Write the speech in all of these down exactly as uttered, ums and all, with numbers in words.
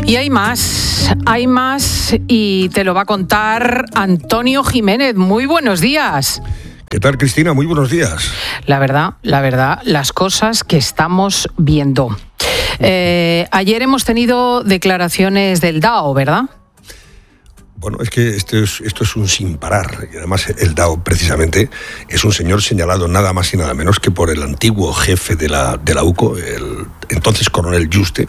Y hay más, hay más y te lo va a contar Antonio Jiménez. Muy buenos días. ¿Qué tal, Cristina? Muy buenos días. La verdad, la verdad, las cosas que estamos viendo. Eh, ayer hemos tenido declaraciones del D A O, ¿verdad? Bueno, es que esto es, esto es un sin parar. Y además el D A O, precisamente, es un señor señalado nada más y nada menos que por el antiguo jefe de la, de la U C O, el entonces coronel Yuste,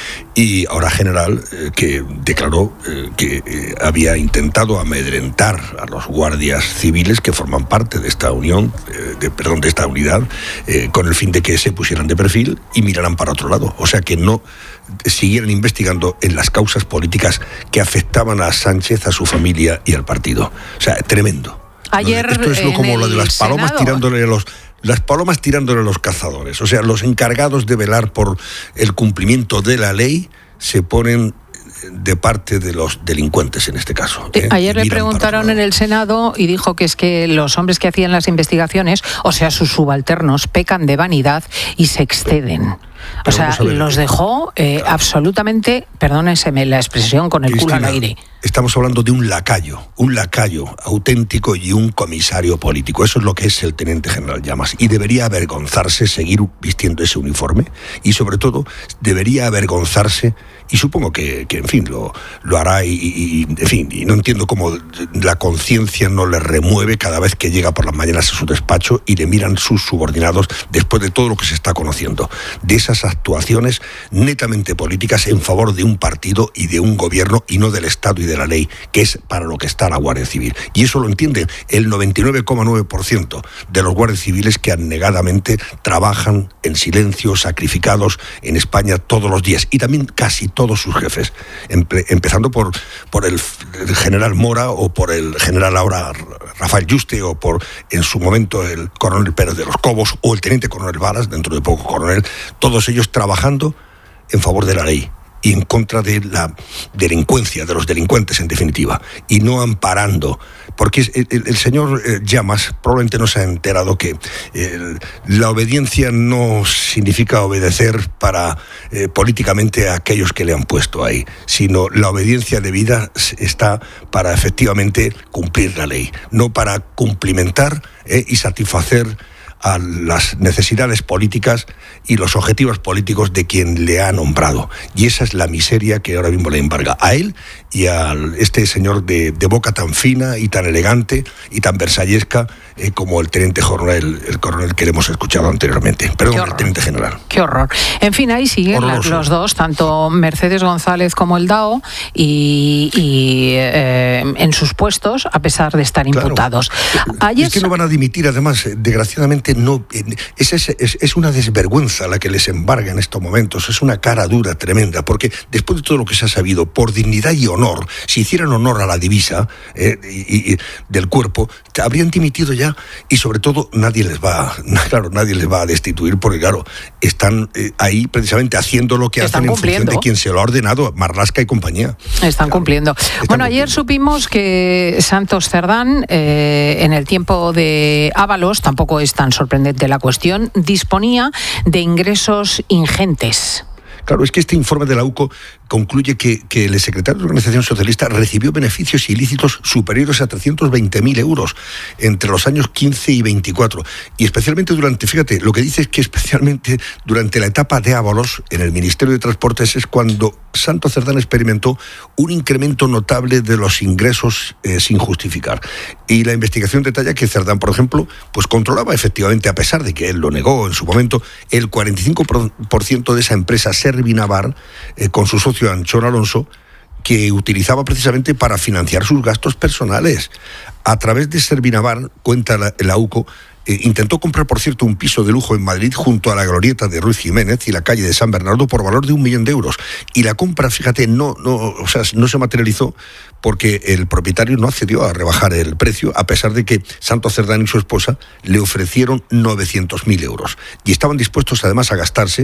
y ahora general, eh, que declaró eh, que eh, había intentado amedrentar a los guardias civiles que forman parte de esta unión, eh, de, perdón, de esta unidad, eh, con el fin de que se pusieran de perfil y miraran para otro lado. O sea, que no siguieran investigando en las causas políticas que afectaban a Sánchez, a su familia y al partido. O sea, tremendo. Ayer, esto es lo, como lo de las palomas Senado. tirándole a los... Las palomas tirándole a los cazadores. O sea, los encargados de velar por el cumplimiento de la ley se ponen de parte de los delincuentes en este caso. ¿eh? Ayer le preguntaron en el Senado y dijo que es que los hombres que hacían las investigaciones, o sea, sus subalternos, pecan de vanidad y se exceden. Pero o sea, los dejó eh, claro. absolutamente, perdónenseme la expresión, con el Cristina, culo al aire. Estamos hablando de un lacayo, un lacayo auténtico y un comisario político. Eso es lo que es el teniente general Llamas. Y debería avergonzarse seguir vistiendo ese uniforme. Y sobre todo, debería avergonzarse, y supongo que, que en fin, lo, lo hará, y, y, en fin, y no entiendo cómo la conciencia no le remueve cada vez que llega por las mañanas a su despacho y le miran sus subordinados después de todo lo que se está conociendo. De esas actuaciones netamente políticas en favor de un partido y de un gobierno y no del Estado y de la ley, que es para lo que está la Guardia Civil. Y eso lo entiende el noventa y nueve coma nueve por ciento de los guardias civiles que abnegadamente trabajan en silencio, sacrificados en España todos los días, y también casi todos sus jefes, empe- empezando por, por el, el general Mora o por el general ahora Rafael Yuste o por en su momento el coronel Pérez de los Cobos o el teniente coronel Varas, dentro de poco coronel, todos ellos trabajando en favor de la ley y en contra de la delincuencia, de los delincuentes en definitiva, y no amparando, porque el, el, el señor eh, Llamas probablemente no se ha enterado que eh, la obediencia no significa obedecer para eh, políticamente a aquellos que le han puesto ahí, sino la obediencia debida está para efectivamente cumplir la ley, no para cumplimentar eh, y satisfacer a las necesidades políticas y los objetivos políticos de quien le ha nombrado. Y esa es la miseria que ahora mismo le embarga a él y a este señor de, de boca tan fina y tan elegante y tan versallesca eh, como el teniente coronel, el coronel que hemos escuchado anteriormente. Perdón, el teniente general. Qué horror. En fin, ahí siguen la, los dos, tanto Mercedes González como el D A O, y, y eh, en sus puestos, a pesar de estar claro. imputados. Ayer... Es que no van a dimitir, además, desgraciadamente no. Es, es, es, es una desvergüenza la que les embarga en estos momentos, es una cara dura tremenda, porque después de todo lo que se ha sabido, por dignidad y honor, si hicieran honor a la divisa eh, y, y, del cuerpo, habrían dimitido ya, y sobre todo nadie les va, claro, nadie les va a destituir, porque claro, están eh, ahí precisamente haciendo lo que están hacen cumpliendo. En función de quien se lo ha ordenado, Marlaska y compañía. Están claro, cumpliendo. Están bueno, cumpliendo. Ayer supimos que Santos Cerdán, eh, en el tiempo de Ábalos, tampoco es tan sorprendente la cuestión, disponía de ingresos ingentes. Claro, es que este informe de la U C O concluye que, que el secretario de la Organización Socialista recibió beneficios ilícitos superiores a trescientos veinte mil euros entre los años quince y veinticuatro. Y especialmente durante, fíjate, lo que dice es que especialmente durante la etapa de Ábalos en el Ministerio de Transportes es cuando Santos Cerdán experimentó un incremento notable de los ingresos eh, sin justificar. Y la investigación detalla que Cerdán, por ejemplo, pues controlaba efectivamente, a pesar de que él lo negó en su momento, el cuarenta y cinco por ciento de esa empresa Servinavar, eh, con su socio Anchor Alonso, que utilizaba precisamente para financiar sus gastos personales. A través de Servinavar, cuenta la, la U C O, eh, intentó comprar, por cierto, un piso de lujo en Madrid junto a la glorieta de Ruiz Jiménez y la calle de San Bernardo por valor de un millón de euros. Y la compra, fíjate, no, no, o sea, no se materializó porque el propietario no accedió a rebajar el precio, a pesar de que Santos Cerdán y su esposa le ofrecieron novecientos mil euros. Y estaban dispuestos además a gastarse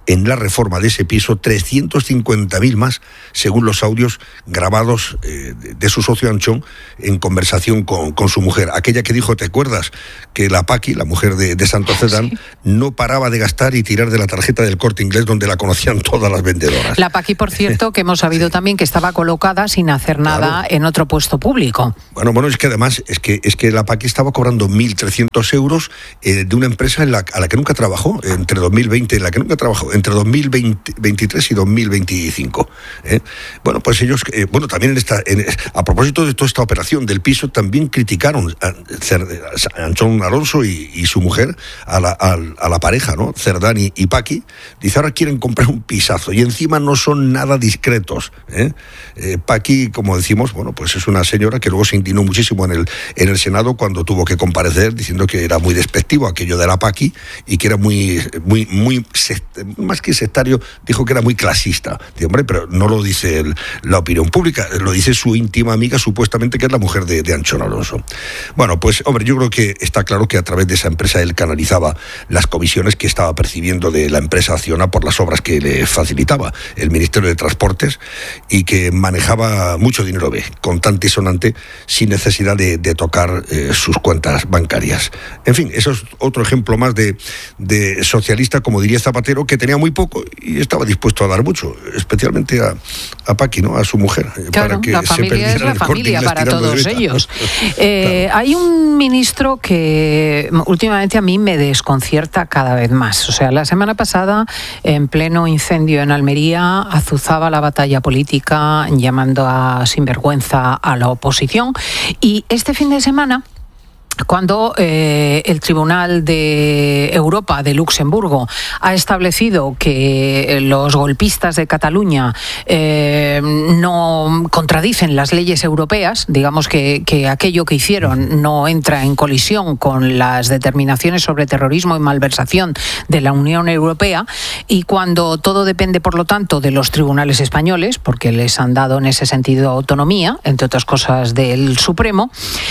en la reforma de ese piso trescientos cincuenta mil más, según los audios grabados eh, de su socio Anchón en conversación con, con su mujer. Aquella que dijo, ¿te acuerdas? Que la Paqui, la mujer de, de Santos Cerdán, sí, no paraba de gastar y tirar de la tarjeta del Corte Inglés, donde la conocían todas las vendedoras. La Paqui, por cierto, que hemos sabido sí. también que estaba colocada sin hacer nada claro. en otro puesto público. Bueno, bueno, es que además, es que, es que la Paqui estaba cobrando mil trescientos euros eh, de una empresa en la, a la que nunca trabajó, entre dos mil veinte, en la que nunca trabajó, entre dos mil veintitrés y dos mil veinticinco. ¿eh? Bueno, pues ellos, eh, bueno, también en esta, en, a propósito de toda esta operación del piso, también criticaron a, a Anchón Alonso y, y su mujer, a la, a, a la pareja, ¿no? Cerdán y, y Paqui. Dice, ahora quieren comprar un pisazo y encima no son nada discretos. ¿eh? Eh, Paqui, como decimos, bueno, pues es una señora que luego se indignó muchísimo en el, en el Senado cuando tuvo que comparecer, diciendo que era muy despectivo aquello de la Paqui y que era muy, muy, muy, más que sectario, dijo que era muy clasista. Dice, hombre, pero no lo dice el, la opinión pública, lo dice su íntima amiga, supuestamente, que es la mujer de, de Anchón Alonso. Bueno, pues, hombre, yo creo que está claro que a través de esa empresa él canalizaba las comisiones que estaba percibiendo de la empresa Acciona por las obras que le facilitaba el Ministerio de Transportes y que manejaba mucho dinero B, contante y sonante, sin necesidad de, de tocar eh, sus cuentas bancarias. En fin, eso es otro ejemplo más de, de socialista, como diría Zapatero, que tenía muy poco y estaba dispuesto a dar mucho, especialmente a, a Paqui, ¿no? A su mujer. Claro, para que la familia es la familia para todos ellos. Eh, claro. Hay un ministro que últimamente a mí me desconcierta cada vez más. O sea, la semana pasada, en pleno incendio en Almería, azuzaba la batalla política llamando a sinvergüenza a la oposición, y este fin de semana, cuando eh, el Tribunal de Europa de Luxemburgo ha establecido que los golpistas de Cataluña eh, no contradicen las leyes europeas, digamos que, que aquello que hicieron no entra en colisión con las determinaciones sobre terrorismo y malversación de la Unión Europea, y cuando todo depende, por lo tanto, de los tribunales españoles, porque les han dado en ese sentido autonomía, entre otras cosas del Supremo,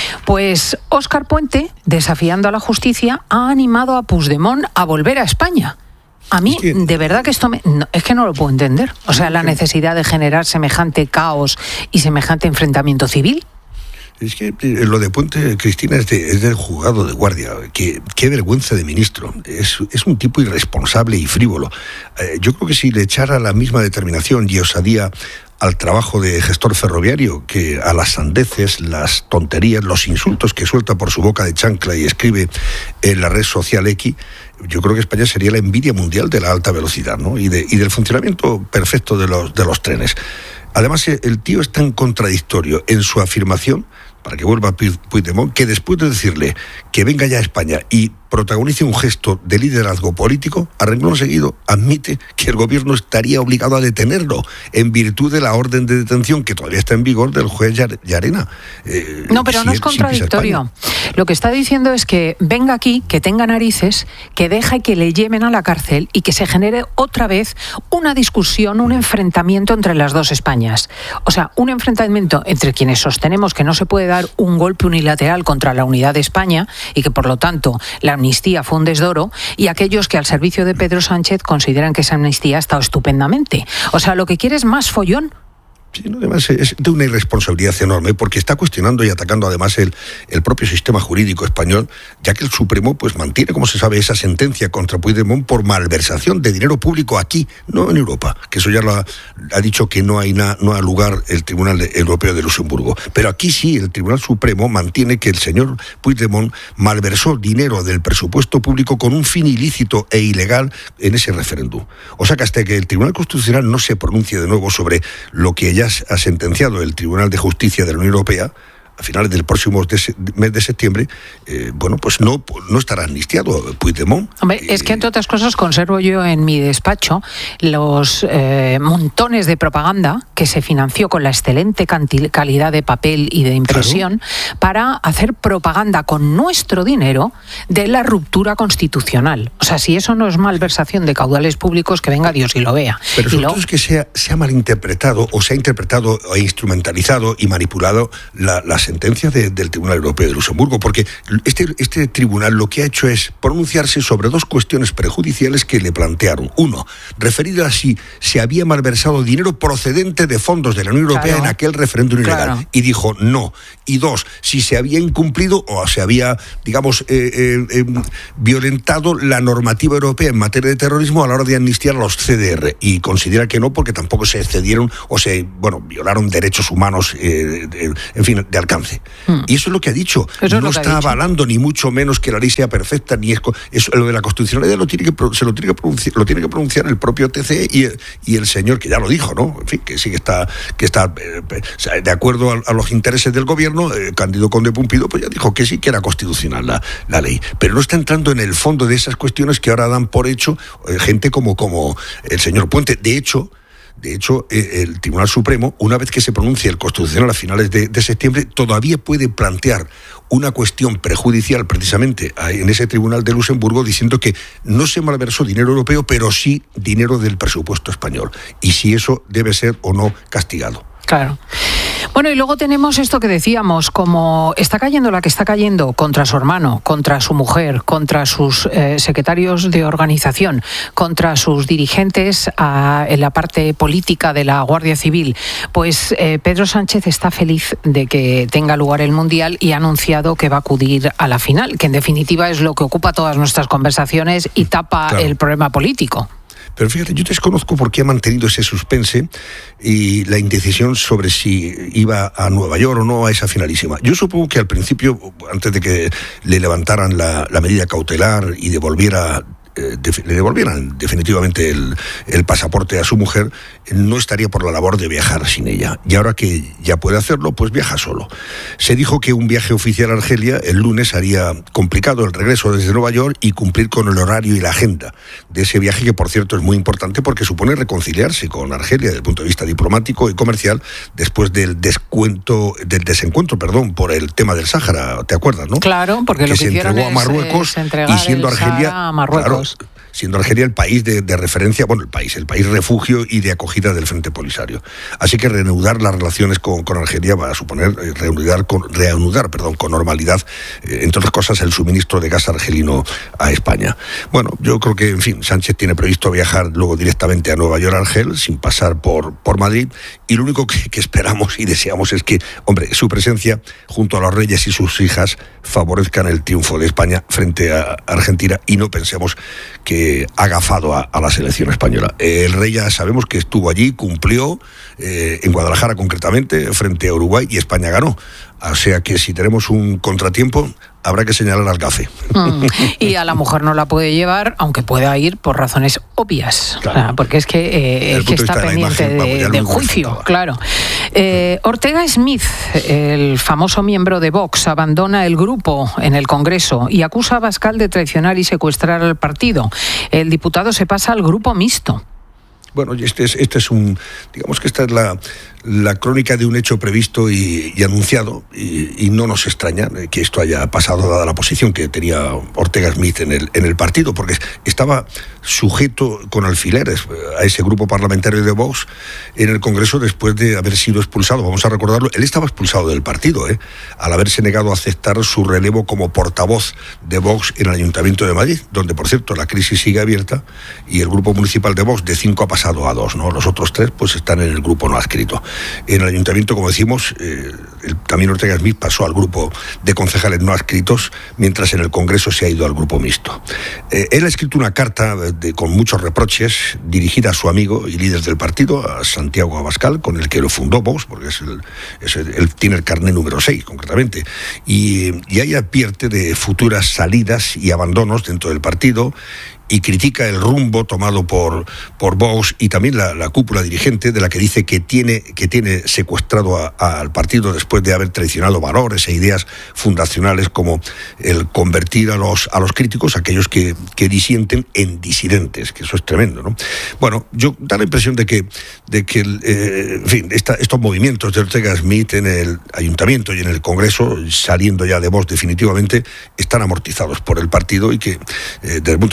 pues Óscar Puente, desafiando a la justicia, ha animado a Puigdemont a volver a España. A mí, es que, de verdad que esto me, no, es que no lo puedo entender. O sea, la necesidad de generar semejante caos y semejante enfrentamiento civil. Es que lo de Puente, Cristina, es, de, es del juzgado de guardia. Qué, qué vergüenza de ministro. Es, es un tipo irresponsable y frívolo. Eh, yo creo que si le echara la misma determinación y osadía al trabajo de gestor ferroviario, que a las sandeces, las tonterías, los insultos que suelta por su boca de chancla y escribe en la red social X, yo creo que España sería la envidia mundial de la alta velocidad, ¿no? y, de, y del funcionamiento perfecto de los, de los trenes. Además, el tío es tan contradictorio en su afirmación, para que vuelva Puigdemont, que después de decirle que venga ya a España y protagonice un gesto de liderazgo político, a renglón seguido admite que el gobierno estaría obligado a detenerlo en virtud de la orden de detención que todavía está en vigor del juez Llarena. Eh, no, pero si no es contradictorio. Lo que está diciendo es que venga aquí, que tenga narices, que deje que le lleven a la cárcel y que se genere otra vez una discusión, un enfrentamiento entre las dos Españas. O sea, un enfrentamiento entre quienes sostenemos que no se puede dar un golpe unilateral contra la unidad de España y que, por lo tanto, la amnistía fue un desdoro, y aquellos que al servicio de Pedro Sánchez consideran que esa amnistía ha estado estupendamente. O sea, lo que quiere es más follón. Sí, no, además es de una irresponsabilidad enorme, porque está cuestionando y atacando además el, el propio sistema jurídico español, ya que el Supremo pues mantiene, como se sabe, esa sentencia contra Puigdemont por malversación de dinero público aquí, no en Europa, que eso ya lo ha, ha dicho que no hay na, no ha lugar el Tribunal Europeo de Luxemburgo. Pero aquí sí, el Tribunal Supremo mantiene que el señor Puigdemont malversó dinero del presupuesto público con un fin ilícito e ilegal en ese referéndum. O sea que hasta que el Tribunal Constitucional no se pronuncie de nuevo sobre lo que ella ha sentenciado el Tribunal de Justicia de la Unión Europea, a finales del próximo mes de septiembre, eh, bueno, pues no, no estará amnistiado Puigdemont. Hombre, eh, es que, entre otras cosas, conservo yo en mi despacho los eh, montones de propaganda que se financió con la excelente canti- calidad de papel y de impresión, claro, para hacer propaganda con nuestro dinero de la ruptura constitucional. O sea, si eso no es malversación de caudales públicos, que venga Dios y lo vea. Pero sobre lo... todo es que se ha, se ha malinterpretado, o se ha interpretado e instrumentalizado y manipulado la, la sentencia de, del Tribunal Europeo de Luxemburgo, porque este, este tribunal lo que ha hecho es pronunciarse sobre dos cuestiones prejudiciales que le plantearon. Uno, referido a si se había malversado dinero procedente de fondos de la Unión Europea claro. en aquel referéndum ilegal. Claro. Y dijo no. Y dos, si se había incumplido o se había, digamos, eh, eh, eh, violentado la normativa europea en materia de terrorismo a la hora de amnistiar a los C D R. Y considera que no, porque tampoco se excedieron o se, bueno, violaron derechos humanos, eh, de, en fin, de alcance. Hmm. Y eso es lo que ha dicho. Eso no está avalando ni mucho menos que la ley sea perfecta, ni es, es lo de la constitucionalidad lo tiene que, se lo tiene que pronunciar, lo tiene que pronunciar el propio T C E y, y el señor que ya lo dijo, ¿no? En fin, que sí que está, que está eh, de acuerdo a, a los intereses del gobierno, eh, Cándido Conde Pumpido, pues ya dijo que sí que era constitucional la, la ley. Pero no está entrando en el fondo de esas cuestiones que ahora dan por hecho eh, gente como, como el señor Puente. De hecho, De hecho, el Tribunal Supremo, una vez que se pronuncie el Constitucional a finales de, de septiembre, todavía puede plantear una cuestión prejudicial precisamente en ese Tribunal de Luxemburgo diciendo que no se malversó dinero europeo, pero sí dinero del presupuesto español. Y si eso debe ser o no castigado. Claro. Bueno, y luego tenemos esto que decíamos, como está cayendo la que está cayendo contra su hermano, contra su mujer, contra sus eh, secretarios de organización, contra sus dirigentes a, en la parte política de la Guardia Civil, pues eh, Pedro Sánchez está feliz de que tenga lugar el Mundial y ha anunciado que va a acudir a la final, que en definitiva es lo que ocupa todas nuestras conversaciones y tapa claro. el problema político. Pero fíjate, yo desconozco por qué ha mantenido ese suspense y la indecisión sobre si iba a Nueva York o no a esa finalísima. Yo supongo que al principio, antes de que le levantaran la, la medida cautelar y devolviera... Eh, de, le devolvieran definitivamente el, el pasaporte a su mujer, no estaría por la labor de viajar sin ella. Y ahora que ya puede hacerlo, pues viaja solo. Se dijo que un viaje oficial a Argelia el lunes haría complicado el regreso desde Nueva York y cumplir con el horario y la agenda de ese viaje, que por cierto es muy importante porque supone reconciliarse con Argelia desde el punto de vista diplomático y comercial después del descuento, del desencuentro, perdón, por el tema del Sáhara, ¿te acuerdas, no? Claro, porque que lo que se hicieron entregó es, a Marruecos es y siendo Argelia a Marruecos. Claro, siendo Argelia el país de, de referencia, bueno, el país, el país refugio y de acogida del Frente Polisario. Así que reanudar las relaciones con, con Argelia va a suponer eh, reanudar, con, reanudar perdón, con normalidad, eh, entre otras cosas, el suministro de gas argelino a España. Bueno, yo creo que, en fin, Sánchez tiene previsto viajar luego directamente a Nueva York, Argel, sin pasar por, por Madrid, y lo único que, que esperamos y deseamos es que, hombre, su presencia junto a los reyes y sus hijas favorezcan el triunfo de España frente a Argentina y no pensemos que ha agafado a, a la selección española. El rey ya sabemos que estuvo allí, cumplió, eh, en Guadalajara concretamente, frente a Uruguay, y España ganó. O sea que si tenemos un contratiempo, habrá que señalar al gafe. Mm. Y a la mujer no la puede llevar, aunque pueda ir por razones obvias. Claro. O sea, porque es que, eh, es que está pendiente de, imagen, de, de juicio, claro. Eh, Ortega Smith, el famoso miembro de Vox, abandona el grupo en el Congreso y acusa a Abascal de traicionar y secuestrar al partido. El diputado se pasa al grupo mixto. Bueno, este es, este es un, digamos que esta es la, la crónica de un hecho previsto y, y anunciado, y, y no nos extraña que esto haya pasado dada la posición que tenía Ortega Smith en el, en el partido, porque estaba sujeto con alfileres a ese grupo parlamentario de Vox en el Congreso después de haber sido expulsado. Vamos a recordarlo, él estaba expulsado del partido, ¿eh? al haberse negado a aceptar su relevo como portavoz de Vox en el Ayuntamiento de Madrid, donde, por cierto, la crisis sigue abierta y el grupo municipal de Vox de cinco ha pasado a dos, ¿no? Los otros tres pues están en el grupo no adscrito. En el Ayuntamiento, como decimos, eh, el, también Ortega Smith pasó al grupo de concejales no adscritos, mientras en el Congreso se ha ido al grupo mixto. Eh, él ha escrito una carta de, con muchos reproches dirigida a su amigo y líder del partido, a Santiago Abascal, con el que lo fundó Vox, porque es el, es el, él tiene el carné número seis, concretamente, y, y ahí advierte de futuras salidas y abandonos dentro del partido, y critica el rumbo tomado por, por Vox y también la, la cúpula dirigente, de la que dice que tiene, que tiene secuestrado a, a, al partido después de haber traicionado valores e ideas fundacionales como el convertir a los, a los críticos, aquellos que, que disienten, en disidentes, que eso es tremendo, ¿no? Bueno, yo da la impresión de que, de que eh, en fin, esta, estos movimientos de Ortega Smith en el Ayuntamiento y en el Congreso, saliendo ya de Vox definitivamente, están amortizados por el partido y que, eh, desde el punto de vista político,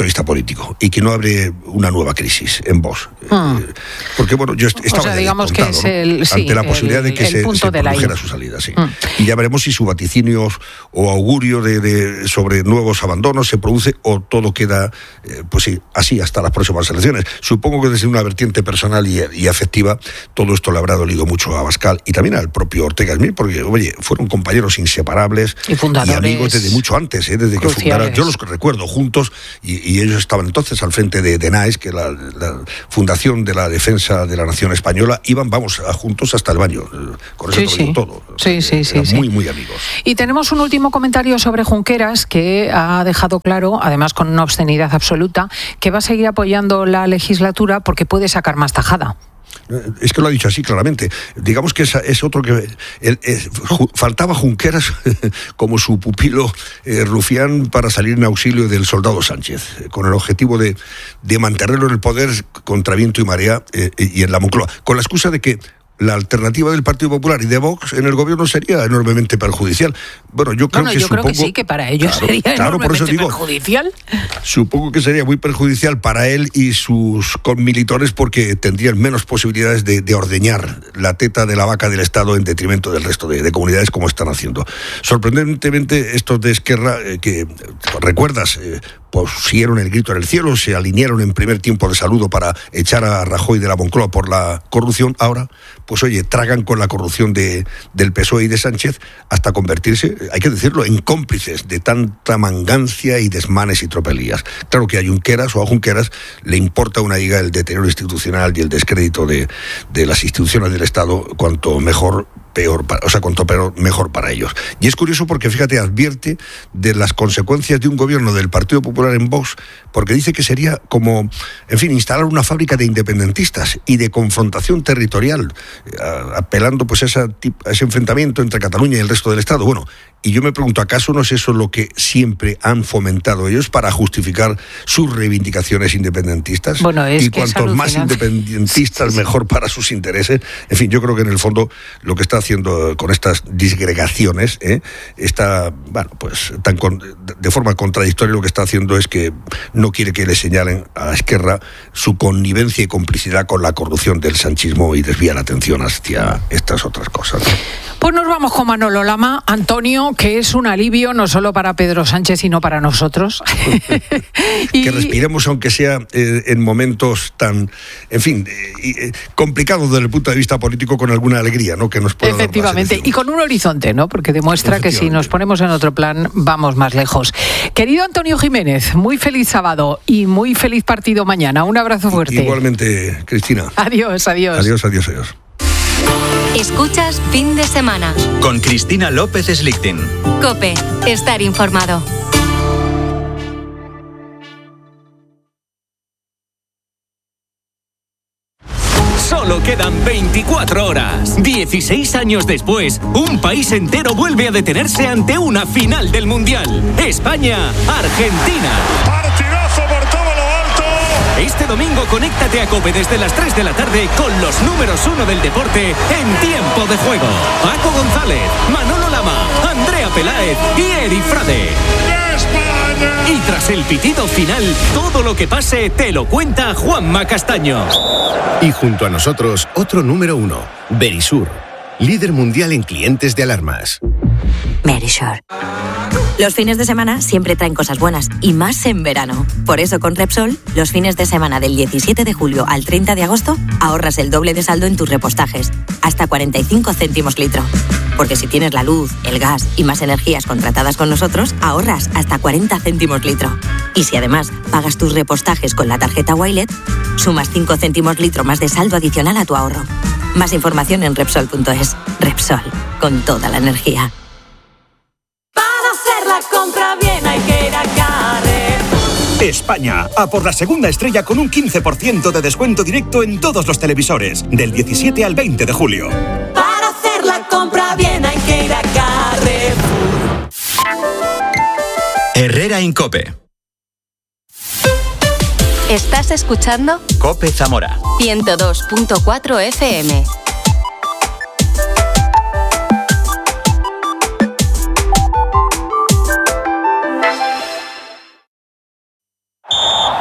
político y que no abre una nueva crisis en Vox. Hmm. Porque, bueno, yo estaba o sea, digamos que es el, ¿no? sí, ante la posibilidad el, de que se, se produjera su salida. Sí. Hmm. Y ya veremos si su vaticinio o augurio de, de, sobre nuevos abandonos se produce o todo queda, eh, pues sí, así hasta las próximas elecciones. Supongo que desde una vertiente personal y, y afectiva, todo esto le habrá dolido mucho a Abascal y también al propio Ortega Smith, porque, oye, fueron compañeros inseparables y, y amigos desde mucho antes, ¿eh? desde cruciales. que fundaron. Yo los recuerdo juntos y, y ellos estaban entonces al frente de, de NAES, que la, la Fundación de la Defensa de la Nación Española, iban, vamos, juntos hasta el baño. Con eso sí, te sí. digo todo. Sí, sí, sí, eran sí. muy, muy amigos. Y tenemos un último comentario sobre Junqueras, que ha dejado claro, además con una obscenidad absoluta, que va a seguir apoyando la legislatura porque puede sacar más tajada. Es que lo ha dicho así claramente. Digamos que es, es otro que... El, es, ju, faltaba Junqueras como su pupilo eh, Rufián para salir en auxilio del soldado Sánchez, eh, con el objetivo de, de mantenerlo en el poder contra viento y marea eh, y en la Moncloa, con la excusa de que la alternativa del Partido Popular y de Vox en el gobierno sería enormemente perjudicial. Bueno, yo creo bueno, que yo supongo... creo que sí, que para ellos claro, sería claro, enormemente por eso digo, perjudicial. Supongo que sería muy perjudicial para él y sus conmilitores porque tendrían menos posibilidades de, de ordeñar la teta de la vaca del Estado en detrimento del resto de, de comunidades como están haciendo. Sorprendentemente, estos de Esquerra, eh, que recuerdas... Eh, pusieron el grito en el cielo, se alinearon en primer tiempo de saludo para echar a Rajoy de la Moncloa por la corrupción, ahora, pues oye, tragan con la corrupción de, del P S O E y de Sánchez hasta convertirse, hay que decirlo, en cómplices de tanta mangancia y desmanes y tropelías. Claro que a Junqueras o a Junqueras le importa una higa el deterioro institucional y el descrédito de, de las instituciones del Estado, cuanto mejor peor, o sea, cuanto peor, mejor para ellos. Y es curioso porque, fíjate, advierte de las consecuencias de un gobierno del Partido Popular en Vox, porque dice que sería como, en fin, instalar una fábrica de independentistas y de confrontación territorial, apelando pues a, esa, a ese enfrentamiento entre Cataluña y el resto del Estado. Bueno, y yo me pregunto, ¿acaso no es eso lo que siempre han fomentado ellos para justificar sus reivindicaciones independentistas? Bueno, es y que cuantos más independentistas, sí, sí. mejor para sus intereses. En fin, yo creo que en el fondo lo que está haciendo con estas disgregaciones, ¿eh? está, bueno, pues tan con, de forma contradictoria, lo que está haciendo es que no quiere que le señalen a la Esquerra su connivencia y complicidad con la corrupción del sanchismo y desvía la atención hacia estas otras cosas. Pues nos vamos con Manolo Lama. Antonio, que es un alivio no solo para Pedro Sánchez, sino para nosotros. y... Que respiremos, aunque sea eh, en momentos tan, en fin, eh, eh, complicados desde el punto de vista político, con alguna alegría, ¿no? Que nos pueda Efectivamente, dar más y con un horizonte, ¿no? Porque demuestra que si nos ponemos en otro plan, vamos más lejos. Querido Antonio Jiménez, muy feliz sábado y muy feliz partido mañana. Un abrazo fuerte. Igualmente, Cristina. Adiós, adiós. Adiós, adiós, adiós. Escuchas Fin de Semana con Cristina López Slichting. COPE, estar informado. Solo quedan veinticuatro horas. dieciséis años después, un país entero vuelve a detenerse ante una final del Mundial. España-Argentina. Partidazo por todo lo alto. Este domingo conéctate a COPE desde las tres de la tarde con los números uno del deporte en tiempo de juego. Paco González, Manolo Lama, Andrea Peláez y Eri Frade. ¡España! Y tras el pitido final, todo lo que pase te lo cuenta Juanma Castaño. Y junto a nosotros, otro número uno, Verisur, líder mundial en clientes de alarmas. Verisur. Los fines de semana siempre traen cosas buenas, y más en verano. Por eso con Repsol, los fines de semana del diecisiete de julio al treinta de agosto, ahorras el doble de saldo en tus repostajes, hasta cuarenta y cinco céntimos litro. Porque si tienes la luz, el gas y más energías contratadas con nosotros, ahorras hasta cuarenta céntimos litro. Y si además pagas tus repostajes con la tarjeta Wilet, sumas cinco céntimos litro más de saldo adicional a tu ahorro. Más información en Repsol punto es. Repsol, con toda la energía. Compra bien, hay que ir a Carrefour. España, a por la segunda estrella con un quince por ciento de descuento directo en todos los televisores, del diecisiete al veinte de julio. Para hacer la compra bien hay que ir a Carrefour. Herrera en COPE. ¿Estás escuchando? COPE Zamora ciento dos punto cuatro F M.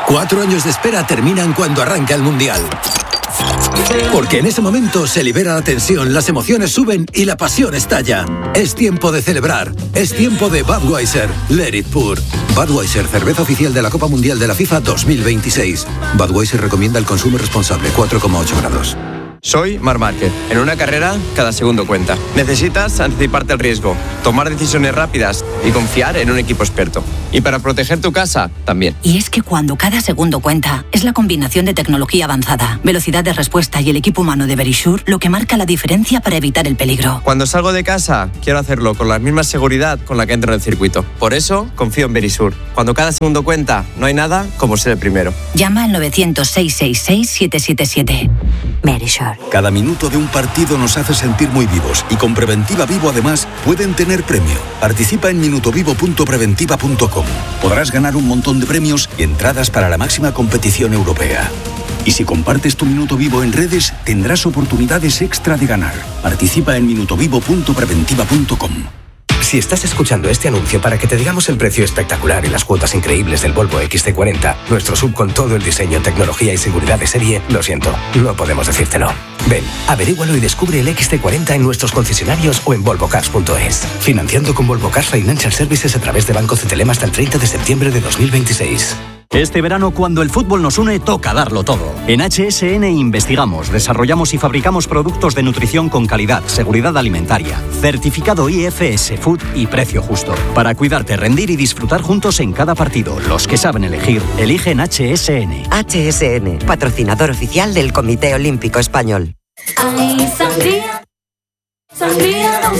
Cuatro años de espera terminan cuando arranca el Mundial. Porque en ese momento se libera la tensión, las emociones suben y la pasión estalla. Es tiempo de celebrar. Es tiempo de Budweiser. Let it pour. Budweiser, cerveza oficial de la Copa Mundial de la FIFA dos mil veintiséis. Budweiser recomienda el consumo responsable, cuatro coma ocho grados. Soy Marc Márquez. En una carrera, cada segundo cuenta. Necesitas anticiparte al riesgo, tomar decisiones rápidas y confiar en un equipo experto. Y para proteger tu casa, también. Y es que cuando cada segundo cuenta, es la combinación de tecnología avanzada, velocidad de respuesta y el equipo humano de Verisure lo que marca la diferencia para evitar el peligro. Cuando salgo de casa, quiero hacerlo con la misma seguridad con la que entro en el circuito. Por eso, confío en Verisure. Cuando cada segundo cuenta, no hay nada como ser el primero. Llama al novecientos, seiscientos sesenta y seis, siete siete siete. Verisure. Cada minuto de un partido nos hace sentir muy vivos y con Preventiva Vivo además pueden tener premio. Participa en minutovivo punto preventiva punto com. Podrás ganar un montón de premios y entradas para la máxima competición europea. Y si compartes tu minuto vivo en redes, tendrás oportunidades extra de ganar. Participa en minutovivo punto preventiva punto com. Si estás escuchando este anuncio para que te digamos el precio espectacular y las cuotas increíbles del Volvo equis ce cuarenta, nuestro sub con todo el diseño, tecnología y seguridad de serie, lo siento, no podemos decírtelo. Ven, averígualo y descubre el equis ce cuarenta en nuestros concesionarios o en volvo cars punto es. Financiando con Volvo Cars Financial Services a través de Banco Cetelem hasta el treinta de septiembre de dos mil veintiséis. Este verano, cuando el fútbol nos une, toca darlo todo. En H S N investigamos, desarrollamos y fabricamos productos de nutrición con calidad, seguridad alimentaria, certificado I F S Food y precio justo. Para cuidarte, rendir y disfrutar juntos en cada partido. Los que saben elegir, eligen H S N. H S N, patrocinador oficial del Comité Olímpico Español. Ay, sangría, sangría.